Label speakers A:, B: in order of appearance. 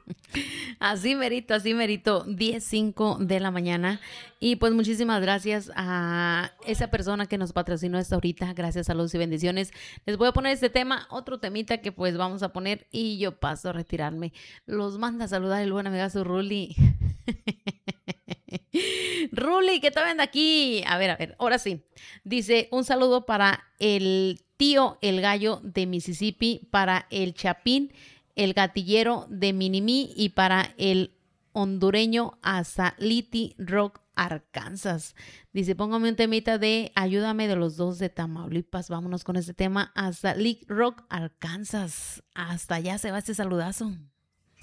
A: Así merito, 10:05 de la mañana. Y pues muchísimas gracias a esa persona que nos patrocinó esta ahorita. Gracias, saludos y bendiciones. Les voy a poner este tema, otro temita que pues vamos a poner y yo paso a retirarme. Los manda a saludar el buen amigazo Ruli. Ruli, ¿qué tal anda aquí? A ver, ahora sí. Dice, un saludo para el tío El Gallo de Mississippi, para el Chapín, el gatillero de Minimí y para el hondureño Azaliti Rock, Arkansas. Dice, póngame un temita de Ayúdame de los dos de Tamaulipas. Vámonos con este tema, Azaliti Rock, Arkansas. Hasta allá se va este saludazo.